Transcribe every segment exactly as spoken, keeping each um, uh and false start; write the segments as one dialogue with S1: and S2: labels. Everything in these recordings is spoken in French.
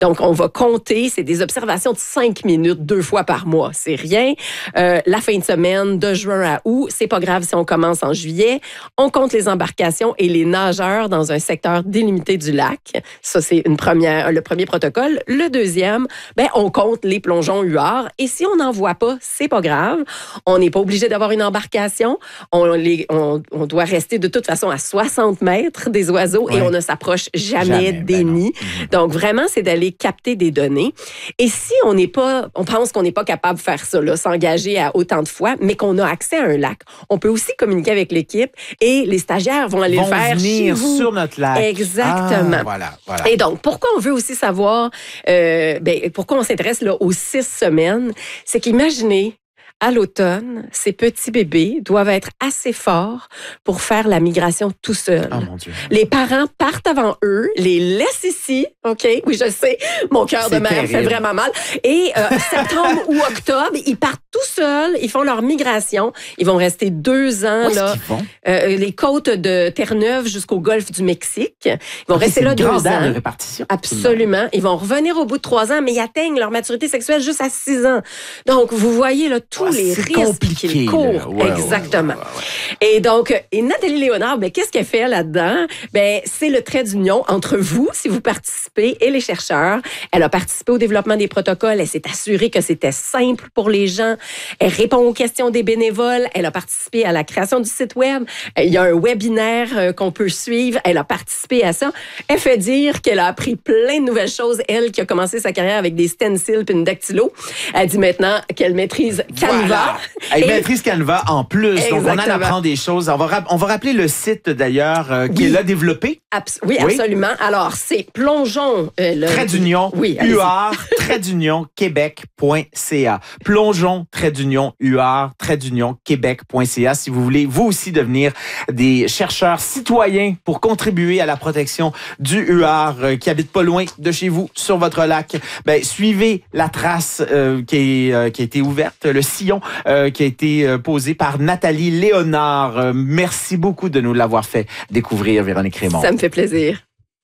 S1: Donc, on va compter, c'est des observations de cinq minutes, deux fois par mois. C'est rien. Euh, la fin de semaine, de juin à août, c'est pas grave si on commence en juillet. On compte les embarcations et les nageurs dans un secteur délimité du lac. Ça, c'est une première, le premier protocole. Le deuxième, ben, on compte les plongeons U A R. Et si on n'en voit pas, c'est pas grave. On n'est pas obligé d'avoir une embarcation. On, les, on, on doit rester de toute façon à soixante mètres des oiseaux ouais. et on ne s'approche jamais, jamais des ben nids. Donc, vraiment, c'est d'aller capter des données. Et si on n'est pas, on pense qu'on n'est pas capable de faire ça, là, s'engager à autant de fois, mais qu'on a accès à un lac, on peut aussi communiquer avec l'équipe et les stagiaires vont aller
S2: vont
S1: le faire
S2: venir
S1: chez vous.
S2: Sur notre lac.
S1: Exactement.
S2: Ah, voilà, voilà.
S1: Et donc, pourquoi on veut aussi savoir, euh, ben, pourquoi on s'intéresse là aux six semaines, c'est qu'imaginez, à l'automne, ces petits bébés doivent être assez forts pour faire la migration tout seuls.
S2: Oh mon Dieu.
S1: Les parents partent avant eux, les laissent ici, OK? Oui, je sais, mon cœur de mère terrible. Fait vraiment mal. Et euh, septembre ou octobre, ils partent tout seuls, ils font leur migration. Ils vont rester deux ans,
S2: Où
S1: là, euh, les côtes de Terre-Neuve jusqu'au golfe du Mexique. Ils vont
S2: okay,
S1: rester là deux ans.
S2: De répartition.
S1: Absolument. Ils vont revenir au bout de trois ans, mais ils atteignent leur maturité sexuelle juste à six ans. Donc, vous voyez, là, tous oh, les risques qu'ils courent.
S2: Ouais,
S1: Exactement.
S2: Ouais, ouais, ouais, ouais.
S1: Et donc, et Nathalie Léonard, ben, qu'est-ce qu'elle fait là-dedans? Ben, c'est le trait d'union entre vous, si vous participez, et les chercheurs. Elle a participé au développement des protocoles. Elle s'est assurée que c'était simple pour les gens. Elle répond aux questions des bénévoles. Elle a participé à la création du site web. Il y a un webinaire euh, qu'on peut suivre. Elle a participé à ça. Elle fait dire qu'elle a appris plein de nouvelles choses. Elle qui a commencé sa carrière avec des stencils puis une dactylo. Elle dit maintenant qu'elle maîtrise Canva.
S2: Voilà. Elle
S1: et...
S2: maîtrise Canva en plus. Exactement. Donc, on en apprend des choses. On va, rap- on va rappeler le site, d'ailleurs, euh, qui oui. est là développé.
S1: Abs- oui, oui, absolument. Alors, c'est plongeons... Euh, le...
S2: Trait d'union,
S1: oui,
S2: U A R, trait d'union, québec point c a. Plongeons, trait d'union, U A R, trait d'union, québec point c a. Si vous voulez, vous aussi, devenir des chercheurs citoyens pour contribuer à la protection du U A R euh, qui habite pas loin de chez vous, sur votre lac, ben, suivez la trace euh, qui, est, euh, qui a été ouverte, le sillon euh, qui a été euh, posé par Nathalie Léonard. Euh, merci beaucoup de nous l'avoir fait découvrir, Véronique Raymond.
S1: Ça me fait plaisir.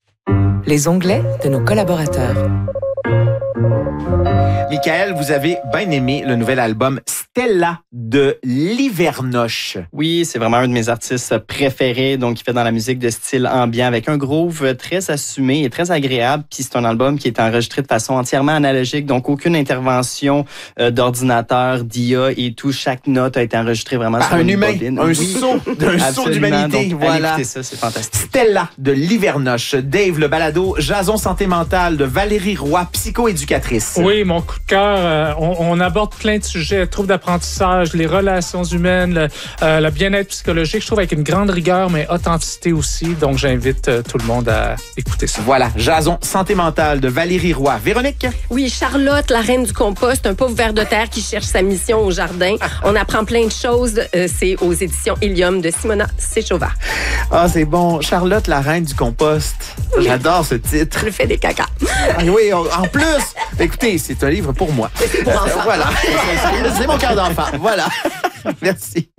S3: Les onglets de nos collaborateurs.
S2: Michael, vous avez bien aimé le nouvel album Stella de Livernoche.
S4: Oui, c'est vraiment un de mes artistes préférés. Donc, il fait dans la musique de style ambiant avec un groove très assumé et très agréable. Puis, c'est un album qui est enregistré de façon entièrement analogique. Donc, aucune intervention euh, d'ordinateur, d'I A et tout. Chaque note a été enregistrée vraiment
S2: par
S4: sur
S2: un
S4: une
S2: humain,
S4: bobine.
S2: un
S4: oui.
S2: saut, un saut d'humanité.
S4: Donc,
S2: voilà.
S4: Écoutez ça, c'est fantastique.
S2: Stella de Livernoche. Dave, le balado Jason Santé Mentale de Valérie Roy, psychoéducatrice.
S5: Oui, mon coup de cœur, euh, on, on aborde plein de sujets, troubles d'apprentissage, les relations humaines, le, euh, le bien-être psychologique, je trouve avec une grande rigueur, mais authenticité aussi. Donc, j'invite euh, tout le monde à écouter ça.
S2: Voilà, Jason Santé Mentale de Valérie Roy. Véronique?
S1: Oui, Charlotte, la reine du compost, un pauvre ver de terre qui cherche sa mission au jardin. On apprend plein de choses. Euh, c'est aux éditions Hélium de Simona Séchova.
S2: Ah, c'est bon. Charlotte, la reine du compost. J'adore ce titre.
S1: Je fais des caca.
S2: Ah, oui, en plus. Écoutez, c'est un livre pour moi.
S1: C'est pour enfants.
S2: Voilà. C'est mon cœur d'enfant. Voilà. Merci.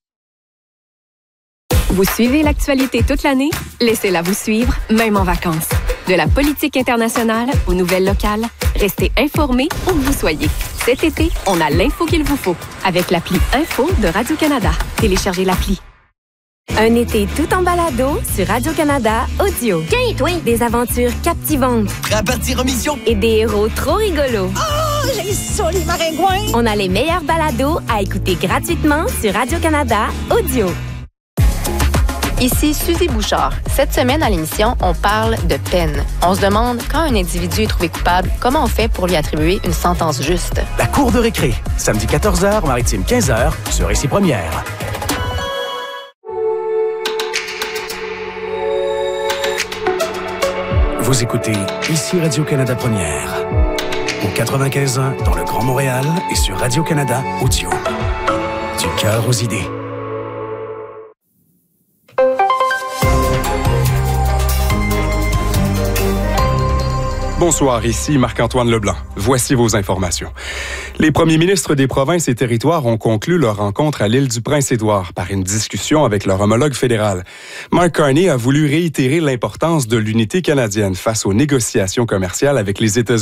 S6: Vous suivez l'actualité toute l'année? Laissez-la vous suivre, même en vacances. De la politique internationale aux nouvelles locales, restez informés où que vous soyez. Cet été, on a l'info qu'il vous faut avec l'appli Info de Radio-Canada. Téléchargez l'appli. Un été tout en balado sur Radio-Canada Audio.
S7: Tiens, toi!
S6: Des aventures captivantes.
S8: Prêt à partir en mission?
S6: Et des héros trop rigolos.
S7: Oh, j'ai ça, les maringouins!
S6: On a les meilleurs balados à écouter gratuitement sur Radio-Canada Audio.
S9: Ici Suzy Bouchard. Cette semaine à l'émission, on parle de peine. On se demande, quand un individu est trouvé coupable, comment on fait pour lui attribuer une sentence juste?
S10: La cour de récré, samedi quatorze heures, Maritime quinze heures, sur Ici Première. Vous écoutez Ici Radio-Canada Première. Au quatre-vingt-quinze ans dans le Grand Montréal et sur Radio-Canada Audio. Du cœur aux idées.
S8: Bonsoir, ici Marc-Antoine Leblanc. Voici vos informations. Les premiers ministres des provinces et territoires ont conclu leur rencontre à l'île du Prince-Édouard par une discussion avec leur homologue fédéral. Mark Carney a voulu réitérer l'importance de l'unité canadienne face aux négociations commerciales avec les États-Unis.